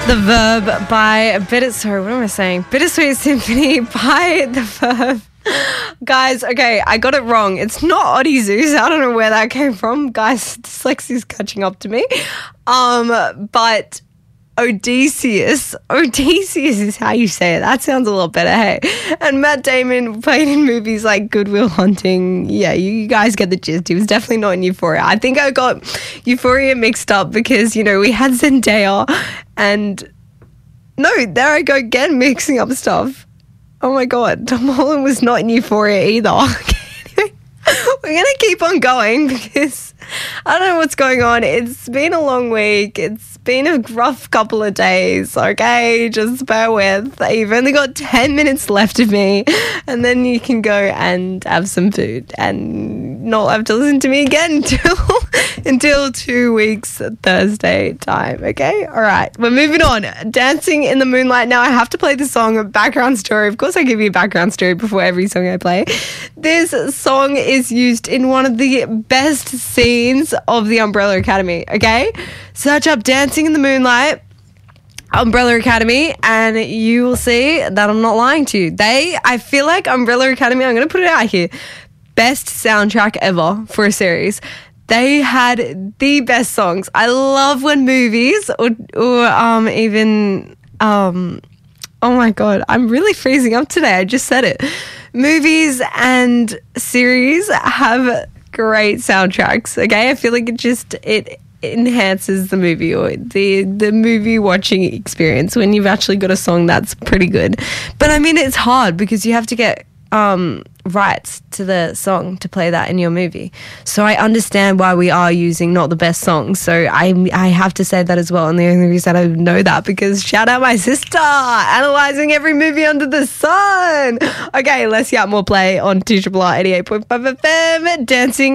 The Verb by Bittersweet Symphony by The Verb. Guys, okay, I got it wrong. It's not Odysseus. I don't know where that came from. Guys, dyslexia's catching up to me. But Odysseus is how you say it. That sounds a lot better, hey? And Matt Damon played in movies like Good Will Hunting. Yeah, you guys get the gist. He was definitely not in Euphoria. I think I got Euphoria mixed up because, we had Zendaya and... No, there I go again, mixing up stuff. Oh my God, Tom Holland was not in Euphoria either. We're going to keep on going because I don't know what's going on. It's been a long week. It's been a rough couple of days, okay? Just bear with. You've only got 10 minutes left of me and then you can go and have some food and not have to listen to me again until 2 weeks Thursday time, okay? All right, we're moving on. Dancing in the Moonlight. Now I have to play the song Background Story. Of course I give you a background story before every song I play. This song is used in one of the best scenes of the Umbrella Academy, okay? Search up Dancing in the Moonlight, Umbrella Academy, and you will see that I'm not lying to you. I feel like Umbrella Academy, I'm going to put it out here, best soundtrack ever for a series. They had the best songs. I love when movies or even, oh my God, I'm really freezing up today. I just said it. Movies and series have great soundtracks, okay? I feel like it enhances the movie or the movie watching experience when you've actually got a song that's pretty good. But I mean, it's hard because you have to get rights to the song to play that in your movie. So I understand why we are using not the best songs. So I have to say that as well. And the only reason I know that because shout out my sister analysing every movie under the sun. Okay, let's get more play on 2RR 88.5 FM. Dancing